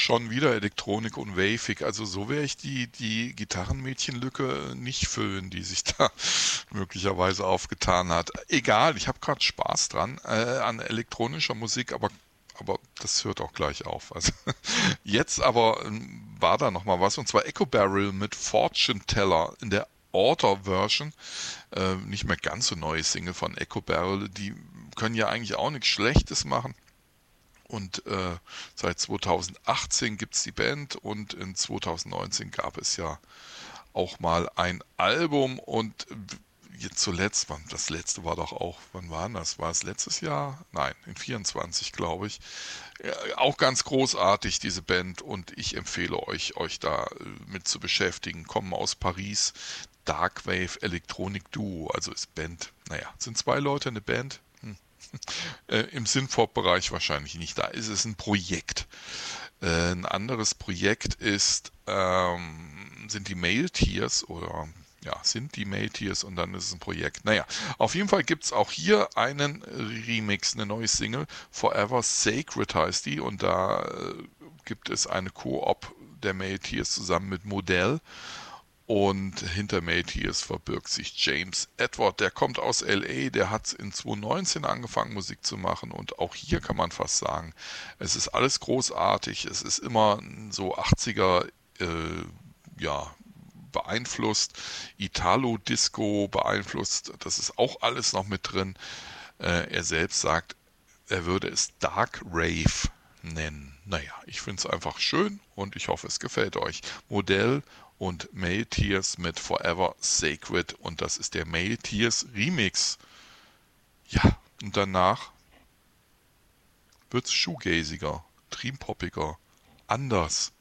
schon wieder Elektronik und Wavig. Also so werde ich die Gitarrenmädchenlücke nicht füllen, die sich da möglicherweise aufgetan hat. Egal, ich habe gerade Spaß dran an elektronischer Musik, aber das hört auch gleich auf. Also jetzt aber war da noch mal was, und zwar Echo Barrel mit Fortune Teller in der Author-Version. Nicht mehr ganz so neue Single von Echo Barrel. Die können ja eigentlich auch nichts Schlechtes machen. Und seit 2018 gibt es die Band, und in 2019 gab es ja auch mal ein Album, und jetzt zuletzt, das letzte war doch auch, wann war das? War es letztes Jahr? Nein, in 24 glaube ich. Auch ganz großartig, diese Band, und ich empfehle euch da mit zu beschäftigen. Kommen aus Paris, Darkwave Electronic Duo, also ist Band, naja, sind zwei Leute eine Band? Im Synthpop-Bereich wahrscheinlich nicht. Da ist es ein Projekt. Ein anderes Projekt sind die Male Tears, oder ja, sind die Male Tears, und dann ist es ein Projekt. Naja, auf jeden Fall gibt es auch hier einen Remix, eine neue Single. Forever Sacred heißt die, und da gibt es eine Koop der Male Tears zusammen mit Modell. Und hinter Matthias verbirgt sich James Edward. Der kommt aus LA, der hat in 2019 angefangen, Musik zu machen. Und auch hier kann man fast sagen, es ist alles großartig. Es ist immer so 80er, ja, beeinflusst, Italo-Disco beeinflusst. Das ist auch alles noch mit drin. Er selbst sagt, er würde es Dark Rave nennen. Naja, ich finde es einfach schön, und ich hoffe, es gefällt euch. Modell und Male Tears mit Forever Sacred, und das ist der Male Tears Remix. Ja, und danach wird's shoegaziger, dreampoppiger, anders.